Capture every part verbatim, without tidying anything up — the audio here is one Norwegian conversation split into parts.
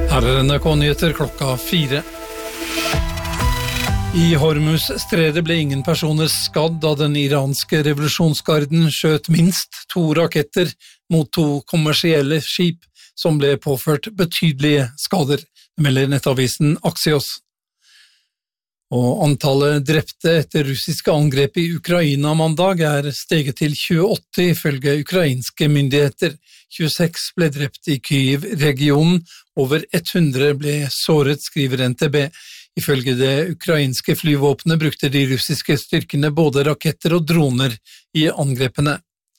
Her er N R K-nyheter klokka fire. I Hormuz-stredet ble ingen personer skadd da den iranske revolusjonsgarden skjøt minst to raketter mot to kommersielle skip som ble påført betydelige skader, melder nettavisen Axios. Og antallet drepte etter russiske angrep i Ukraina mandag er steget til tjueåtte ifølge ukrainske myndigheter. tjueseks ble drept i Kyiv-regionen, over hundre ble såret, skriver N T B. Ifølge det ukrainske flyvåpenet brukte de russiske styrkene både raketter og droner i angrepene.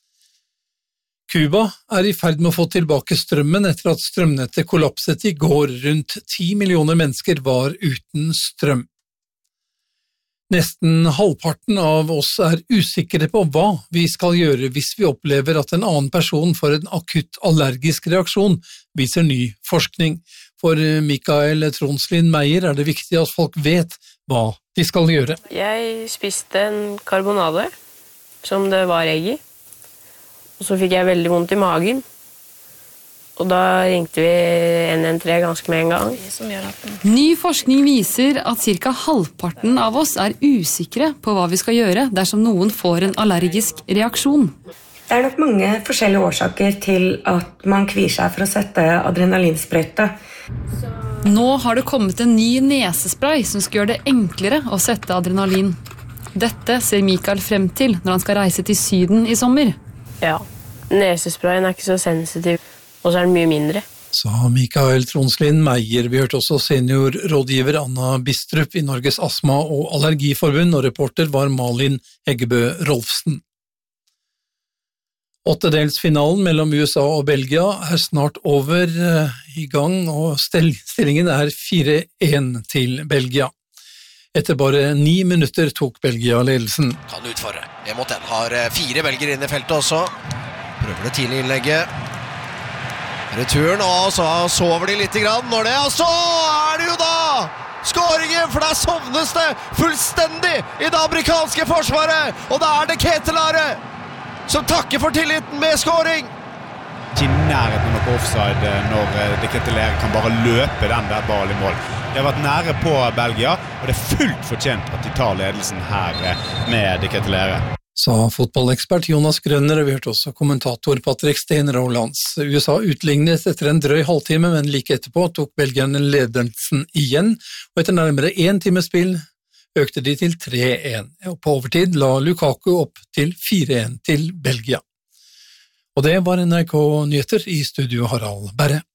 Kuba er i ferd med å få tilbake strømmen etter at strømnettet kollapset i går. Rundt ti millioner mennesker var uten strøm. Nesten halvparten av oss er usikre på hva vi skal gjøre hvis vi opplever at en annen person får en akutt allergisk reaksjon, viser ny forskning. For Mikael Trondslien Meyer er det viktig at folk vet hva de skal gjøre. Jeg spiste en karbonade som det var egg i, og så fikk jeg veldig vondt i magen. Og da ringte vi ett ett tre ganske med en gang. Ny forskning viser at cirka halvparten av oss er usikre på hva vi skal gjøre dersom noen får en allergisk reaksjon. Det er nok mange forskjellige årsaker til at man kvier seg for å sette adrenalinsprøyte. Nå har det kommet en ny nesespray som skal gjøre det enklere å sette adrenalin. Dette ser Mikael frem til når han skal reise til Syden i sommer. Ja, nesesprayen er ikke så sensitiv. Og så er den mye mindre. Sa Mikael Trondslien Meyer. Vi hørte også seniorrådgiver Anna Bistrup i Norges Astma- og Allergiforbund, og reporter var Malin Heggebø Rolfsen. Åttedelsfinalen mellom U S A og Belgia er snart over i gang, og stillingen er fire én til Belgia. Etter bare ni minutter tok Belgia ledelsen. Kan utfordre. En mot en. Har fire belger inn i feltet også. Prøver det tidlig innlegget. Returen, og så sover de litt grann når det, og så er det jo da skåringen, for der sovnes det fullstendig i det amerikanske forsvaret, og da er det Ketelare som takker for tilliten med skåring. Ikke i nærheten av offside når de Ketelare kan bare løpe den der ballen i mål. De har vært nære på Belgia, og det er fullt fortjent at de tar ledelsen her med de Ketelare. Sa fotballekspert Jonas Grønner, og vi hørte også kommentator Patrick Stein-Rolands. U S A utlignet etter en drøy halvtime, men like etterpå tok belgierne ledelsen igjen, og etter nærmere én times spill økte de til tre én. Og på overtid la Lukaku opp til fire én til Belgia. Og det var N R K-nyheter i studio Harald Berre.